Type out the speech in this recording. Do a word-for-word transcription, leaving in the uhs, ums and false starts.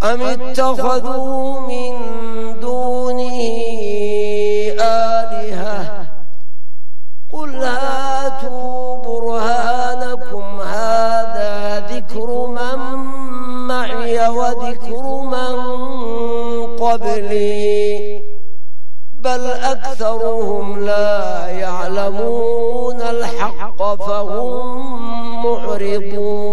أم اتخذوا من دونه آلهة قل هاتوا برهانكم هذا ذكر من معي وذكر من قبلي بل أكثرهم لا يعلمون الحق فهم معرضون.